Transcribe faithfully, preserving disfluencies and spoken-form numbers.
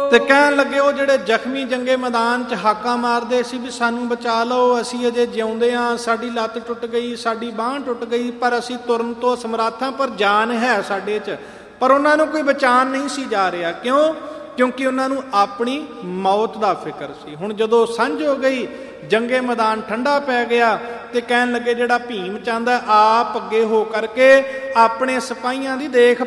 ਤੇ ਕਹਿਣ ਲੱਗੇ ਉਹ ਜਿਹੜੇ ਜ਼ਖਮੀ ਜੰਗੇ ਮੈਦਾਨ 'ਚ ਹਾਕਾਂ ਮਾਰਦੇ ਸੀ ਵੀ ਸਾਨੂੰ ਬਚਾ ਲਓ, ਅਸੀਂ ਅਜੇ ਜਿਉਂਦੇ ਹਾਂ, ਸਾਡੀ ਲੱਤ ਟੁੱਟ ਗਈ, ਸਾਡੀ ਬਾਂਹ ਟੁੱਟ ਗਈ, ਪਰ ਅਸੀਂ ਤੁਰਨ ਤੋਂ ਸਮਰੱਥ ਹਾਂ, ਪਰ ਜਾਨ ਹੈ ਸਾਡੇ 'ਚ। ਪਰ ਉਹਨਾਂ ਨੂੰ ਕੋਈ ਬਚਾਉਣ ਨਹੀਂ ਸੀ ਜਾ ਰਿਹਾ। ਕਿਉਂ? ਕਿਉਂਕਿ ਉਹਨਾਂ ਨੂੰ ਆਪਣੀ ਮੌਤ ਦਾ ਫਿਕਰ ਸੀ। ਹੁਣ ਜਦੋਂ ਸਾਂਝ ਹੋ ਗਈ, ਜੰਗੇ ਮੈਦਾਨ ਠੰਡਾ ਪੈ ਗਿਆ, ਤੇ ਕਹਿਣ ਲੱਗੇ ਜਿਹੜਾ ਭੀਮ ਚੰਦ ਹੈ ਆਪ ਅੱਗੇ ਹੋ ਕਰਕੇ ਆਪਣੇ ਸਿਪਾਹੀਆਂ ਦੀ ਦੇਖ